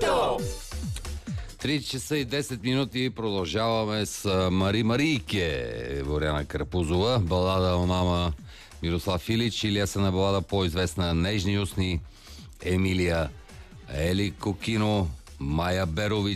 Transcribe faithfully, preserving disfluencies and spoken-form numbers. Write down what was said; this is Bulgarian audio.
Чаршафито! три часа и десет минути продължаваме с Мари Марийке, Боряна Карапузова, балада о мама Мирослав Илич, или есена балада по-известна Нежни устни, Емилия Ели Кокино, Майя Берович.